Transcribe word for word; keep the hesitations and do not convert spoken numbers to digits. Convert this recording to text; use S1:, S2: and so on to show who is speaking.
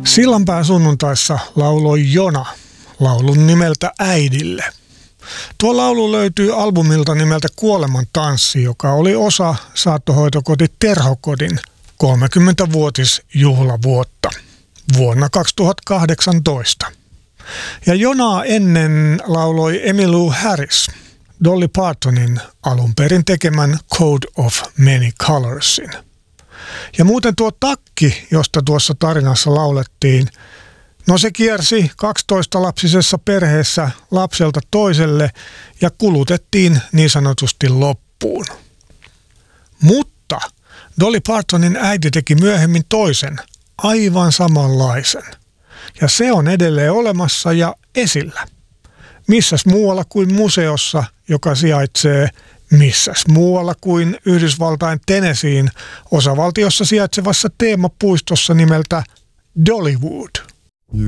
S1: Sillanpään sunnuntaissa lauloi Jona laulun nimeltä Äidille. Tuo laulu löytyy albumilta nimeltä Kuoleman tanssi, joka oli osa saattohoitokoti Terhokodin kolmekymmentävuotisjuhlavuotta vuonna kaksituhattakahdeksantoista. Ja Jonaa ennen lauloi Emmylou Harris, Dolly Partonin alun perin tekemän Coat of Many Colorsin. Ja muuten tuo takki, josta tuossa tarinassa laulettiin, no se kiersi kaksitoista-lapsisessa perheessä lapselta toiselle ja kulutettiin niin sanotusti loppuun. Mutta Dolly Partonin äiti teki myöhemmin toisen, aivan samanlaisen. Ja se on edelleen olemassa ja esillä. Missäs muualla kuin museossa, joka sijaitsee missäs muualla kuin Yhdysvaltain Tennesseein osavaltiossa sijaitsevassa teemapuistossa nimeltä Dollywood.